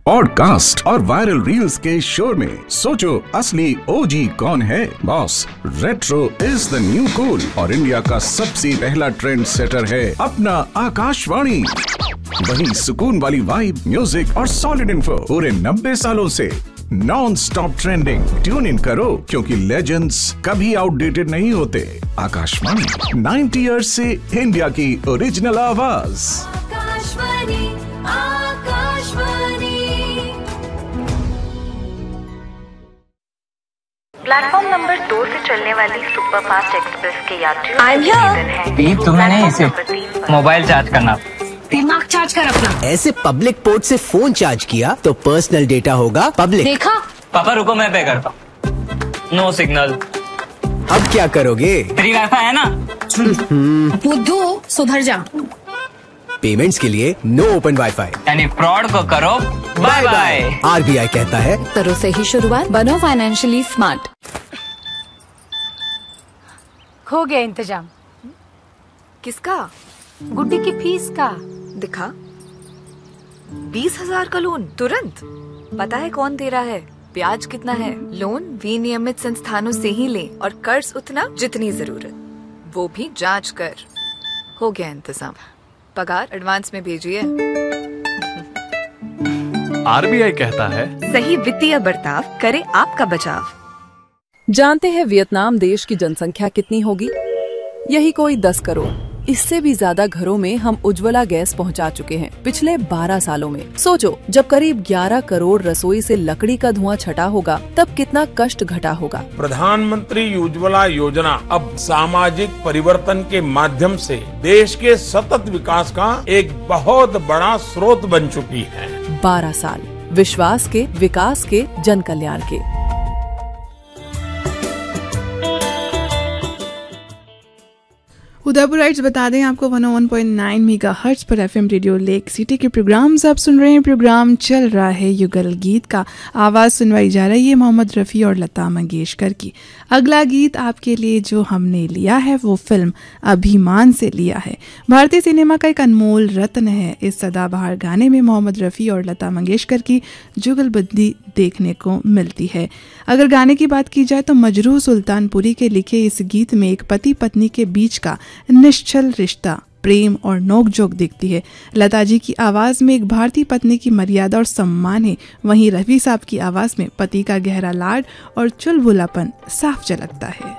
Podcast और viral reels के शोर में सोचो असली ओजी कौन है। Boss, retro is the new cool और इंडिया का सबसे पहला ट्रेंड सेटर है अपना आकाशवाणी। वही सुकून वाली वाइब, म्यूजिक और सॉलिड इन्फो पूरे 90 सालों से non stop trending. Tune in करो क्योंकि लेजेंड्स कभी आउटडेटेड नहीं होते। आकाशवाणी 90 इयर्स से इंडिया की ओरिजिनल आवाज। आकाशवाणी, आकाशवाणी। प्लेटफॉर्म नंबर 2 से चलने वाली सुपरफास्ट एक्सप्रेस के यात्रियों तुम्हें नहीं, सिर्फ मोबाइल चार्ज करना। दिमाग चार्ज कर अपना। ऐसे पब्लिक पोर्ट से फोन चार्ज किया तो पर्सनल डेटा होगा पब्लिक। देखा? पापा रुको, मैं पे करता हूँ। No signal. अब क्या करोगे? फ्री वाईफाई है ना। बुद्धू सुधर जा। पेमेंट्स के लिए नो ओपन वाईफाई यानी फ्रॉड को करो बाय बाय। RBI कहता है करो सही शुरुआत, बनो फाइनेंशियली स्मार्ट। हो गया इंतजाम। किसका? गुड्डी की फीस का। दिखा, 20,000 का लोन तुरंत। पता है कौन दे रहा है, ब्याज कितना है? लोन विनियमित संस्थानों से ही लें और कर्ज उतना जितनी जरूरत, वो भी जांच कर। हो गया इंतजाम। पगार एडवांस में भेजिए। RBI कहता है सही वित्तीय बर्ताव करे आपका बचाव। जानते हैं वियतनाम देश की जनसंख्या कितनी होगी? यही कोई 10 करोड़। इससे भी ज्यादा घरों में हम उज्ज्वला गैस पहुंचा चुके हैं पिछले 12 सालों में। सोचो, जब करीब 11 करोड़ रसोई से लकड़ी का धुआं छटा होगा तब कितना कष्ट घटा होगा। प्रधानमंत्री उज्ज्वला योजना अब सामाजिक परिवर्तन के माध्यम से देश के सतत विकास का एक बहुत बड़ा स्रोत बन चुकी है। 12 साल विश्वास के, विकास के, जन कल्याण के। उदयपुर राइट्स बता दें आपको 101.9 मेगाहर्ट्ज पर FM रेडियो लेक सिटी के प्रोग्राम्स आप सुन रहे हैं। प्रोग्राम चल रहा है युगल गीत का। आवाज़ सुनवाई जा रही है मोहम्मद रफ़ी और लता मंगेशकर की। अगला गीत आपके लिए जो हमने लिया है वो फिल्म अभिमान से लिया है। भारतीय सिनेमा का एक अनमोल रत्न है। इस सदाबहार गाने में मोहम्मद रफ़ी और लता मंगेशकर की जुगलबंदी देखने को मिलती है। अगर गाने की बात की जाए तो मजरूह सुल्तानपुरी के लिखे इस गीत में एक पति पत्नी के बीच का निश्चल रिश्ता, प्रेम और नोकझोंक दिखती है। लता जी की आवाज़ में एक भारतीय पत्नी की मर्यादा और सम्मान है, वहीं रफ़ी साहब की आवाज़ में पति का गहरा लाड और चुलबुलापन साफ झलकता है।